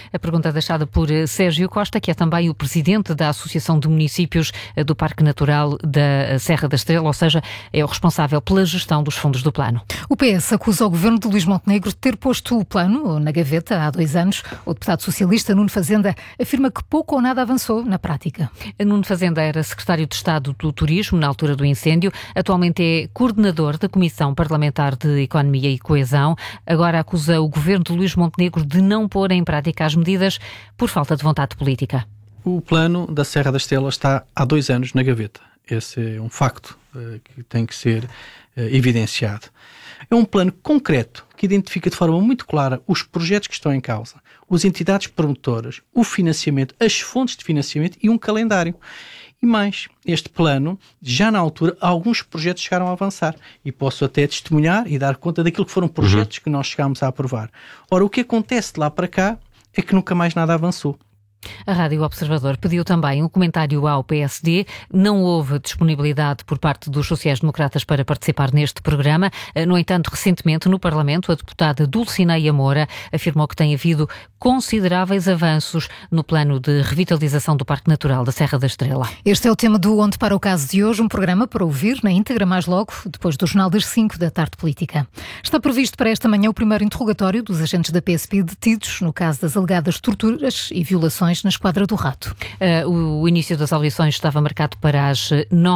A pergunta deixada por Sérgio Costa, que é também o presidente da Associação de Municípios do Parque Natural da Serra da Estrela, ou seja, é o responsável pela gestão dos fundos do plano. O PS acusa o governo de Luís Montenegro de ter posto o plano na gaveta há 2 anos. O deputado socialista Nuno Fazenda afirma que pouco ou nada avançou na prática. Nuno Fazenda era secretário de Estado do Turismo na altura do incêndio, atualmente é coordenador da Comissão Parlamentar de Economia e Coesão. Agora acusa o governo de Luís Montenegro de não pôr em prática as medidas por falta de vontade política. O plano da Serra da Estrela está há 2 anos na gaveta. Esse é um facto que tem que ser evidenciado. É um plano concreto que identifica de forma muito clara os projetos que estão em causa, as entidades promotoras, o financiamento, as fontes de financiamento e um calendário. E mais, este plano, já na altura, alguns projetos chegaram a avançar e posso até testemunhar e dar conta daquilo que foram projetos que nós chegámos a aprovar. Ora, o que acontece de lá para cá é que nunca mais nada avançou. A Rádio Observador pediu também um comentário ao PSD. Não houve disponibilidade por parte dos sociais-democratas para participar neste programa. No entanto, recentemente no Parlamento, a deputada Dulcineia Moura afirmou que tem havido consideráveis avanços no plano de revitalização do Parque Natural da Serra da Estrela. Este é o tema do Onde para o Caso de hoje, um programa para ouvir na íntegra mais logo, depois do Jornal das 5 da tarde política. Está previsto para esta manhã o primeiro interrogatório dos agentes da PSP detidos no caso das alegadas torturas e violações na Esquadra do Rato. O início das audições estava marcado para as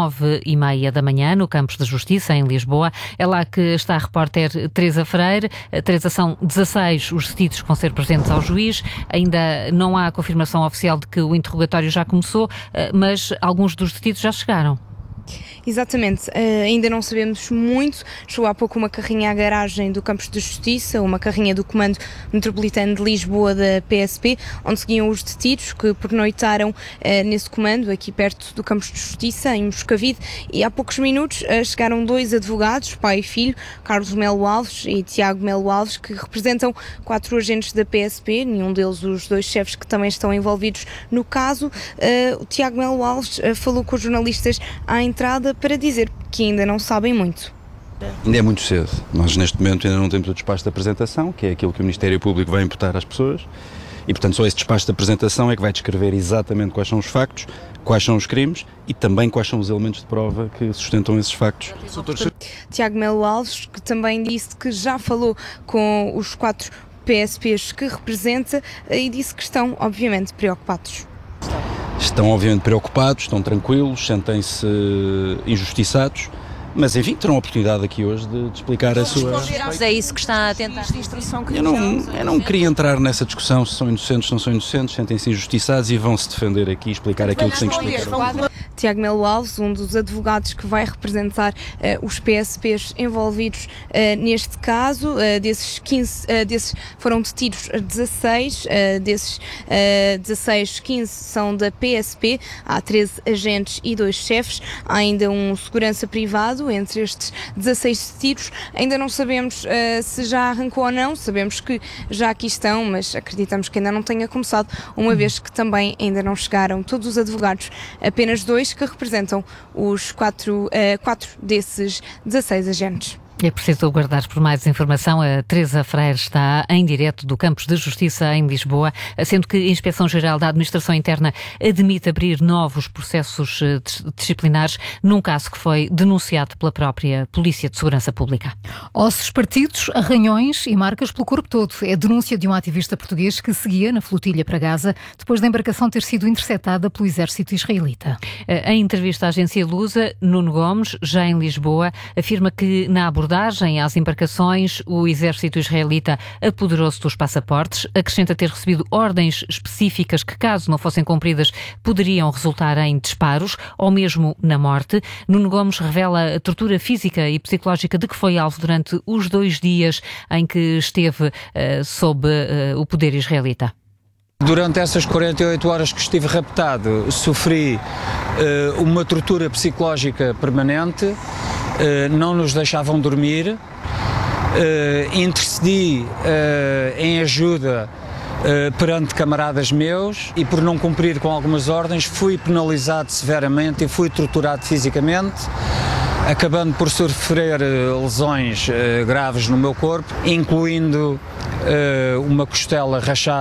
9h30 da manhã, no Campos da Justiça, em Lisboa. É lá que está a repórter Teresa Freire. Teresa, são 16 os detidos que vão ser presentes ao juiz. Ainda não há confirmação oficial de que o interrogatório já começou, mas alguns dos detidos já chegaram. Exatamente, ainda não sabemos muito. Chegou há pouco uma carrinha à garagem do Campos de Justiça, uma carrinha do Comando Metropolitano de Lisboa da PSP, onde seguiam os detidos que pernoitaram nesse comando, aqui perto do Campos de Justiça, em Moscavide, e há poucos minutos chegaram 2 advogados, pai e filho, Carlos Melo Alves e Tiago Melo Alves, que representam 4 agentes da PSP, nenhum deles os 2 chefes que também estão envolvidos no caso. O Tiago Melo Alves falou com os jornalistas à entrada para dizer que ainda não sabem muito. Ainda é muito cedo. Nós neste momento ainda não temos o despacho de apresentação, que é aquilo que o Ministério Público vai imputar às pessoas, e portanto só esse despacho de apresentação é que vai descrever exatamente quais são os factos, quais são os crimes e também quais são os elementos de prova que sustentam esses factos. Tiago Melo Alves, que também disse que já falou com os 4 PSPs que representa e disse que estão obviamente preocupados. Estão obviamente preocupados, estão tranquilos, sentem-se injustiçados, mas enfim, terão a oportunidade aqui hoje de explicar a sua... É isso que está a tentar. Eu não queria entrar nessa discussão se são inocentes ou não são inocentes, sentem-se injustiçados e vão-se defender aqui e explicar aquilo que têm que explicar. Tiago Melo Alves, um dos advogados que vai representar os PSPs envolvidos neste caso, desses foram detidos 16, desses 16, 15 são da PSP, há 13 agentes e 2 chefes, há ainda um segurança privado entre estes 16 detidos. Ainda não sabemos se já arrancou ou não, sabemos que já aqui estão, mas acreditamos que ainda não tenha começado, uma vez que também ainda não chegaram todos os advogados, apenas 2 que representam os 4 desses 16 agentes. É preciso aguardar por mais informação. A Teresa Freire está em direto do Campos de Justiça em Lisboa, sendo que a Inspeção-Geral da Administração Interna admite abrir novos processos disciplinares num caso que foi denunciado pela própria Polícia de Segurança Pública. Ossos partidos, arranhões e marcas pelo corpo todo. É a denúncia de um ativista português que seguia na flotilha para Gaza depois da embarcação ter sido interceptada pelo exército israelita. Em entrevista à agência Lusa, Nuno Gomes, já em Lisboa, afirma que na abordagem às embarcações, o exército israelita apoderou-se dos passaportes, acrescenta ter recebido ordens específicas que, caso não fossem cumpridas, poderiam resultar em disparos ou mesmo na morte. Nuno Gomes revela a tortura física e psicológica de que foi alvo durante os 2 dias em que esteve sob o poder israelita. Durante essas 48 horas que estive raptado, sofri uma tortura psicológica permanente, não nos deixavam dormir, intercedi em ajuda perante camaradas meus e por não cumprir com algumas ordens fui penalizado severamente e fui torturado fisicamente, acabando por sofrer lesões graves no meu corpo, incluindo uma costela rachada